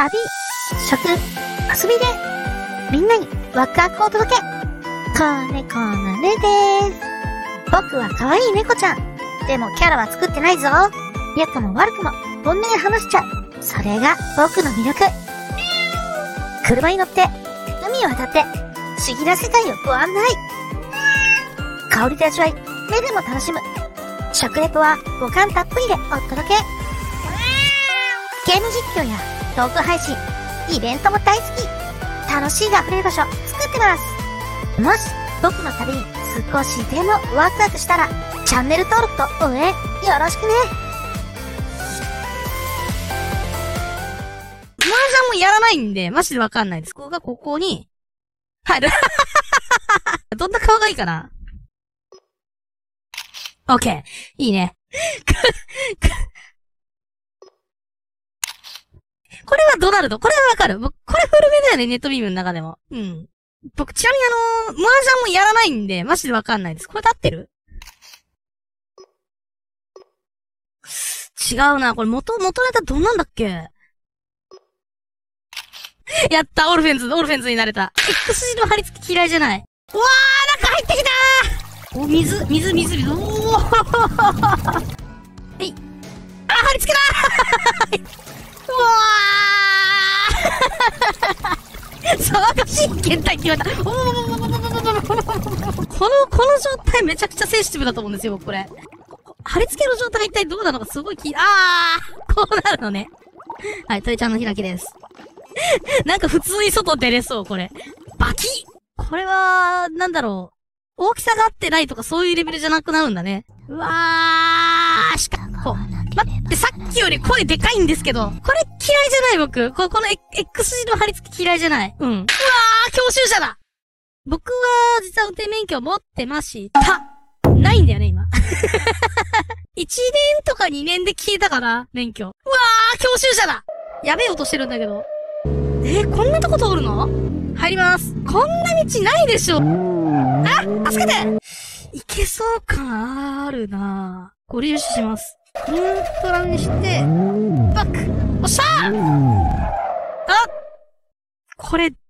旅、食、遊びで、みんなにワクワクを届け。子猫のルです。僕は可愛い猫ちゃん。でもキャラは作ってないぞ。良くも悪くも本音で話しちゃう。それが僕の魅力。車に乗って、海を渡って、不思議な世界をご案内。香りで味わい、目でも楽しむ。食レポは五感たっぷりでお届け。ゲーム実況やトーク配信、イベントも大好き。楽しいが溢れる場所作ってます。もし僕の旅に少しでもワクワクしたら、チャンネル登録と応援よろしくね。 麻雀もやらないんで、マジでわかんないです。ここに入る。どんな顔がいいかな。オッケー。いいね。これはドナルド。これはわかる。僕、これ古めだよね、ネットビームの中でも。うん。僕、ちなみに麻雀もやらないんで、マジでわかんないです。これで合ってる？違うな。これ元ネタどんなんだっけ？やった、オルフェンズになれた。X 字の貼り付き嫌いじゃない。うわー、なんか入ってきたー。お、水。おー。はい。あ、貼り付けたー。うわー。騒がしい検体って言われた。この状態めちゃくちゃセンシティブだと思うんですよ、僕これ。貼り付けの状態が一体どうなのかすごいこうなるのね。はい、トイちゃんの開きです。なんか普通に外出れそう、これ。バキッ！これは、なんだろう。大きさが合ってないとかそういうレベルじゃなくなるんだね。うわー、しかも、待って、さっきより声でかいんですけど、これ嫌いじゃない僕。この X 字の貼り付き嫌いじゃない。うん。うわー、教習車だ！僕は、実は運転免許を持ってました。ないんだよね、今。1年とか2年で消えたから、免許。うわー、教習車だ！やべえ音してるんだけど。こんなとこ通るの？入ります。こんな道ないでしょ。あ、助けて！いけそう感あるなぁ。ご利用します。ニュートラルにして、バック！おっしゃー！あ！これ、